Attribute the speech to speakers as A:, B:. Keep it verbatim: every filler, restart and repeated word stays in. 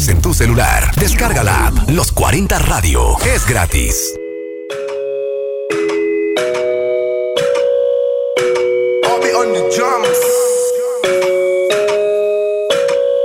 A: En tu celular, descarga la app Los cuarenta Radio. Es gratis.
B: I'll be on the drums.